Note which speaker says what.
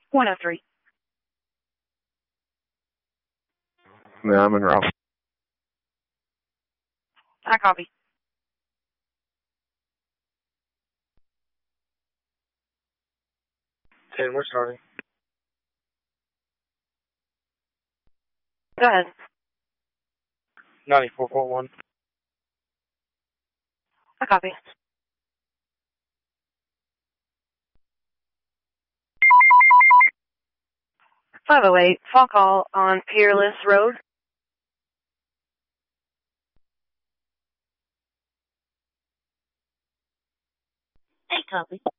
Speaker 1: 103.
Speaker 2: Yeah, I'm in Ralph.
Speaker 1: I copy.
Speaker 3: We're starting.
Speaker 1: Go ahead.
Speaker 3: 94.1.
Speaker 1: I copy. .508, fall call on Peerless Road.
Speaker 4: I copy.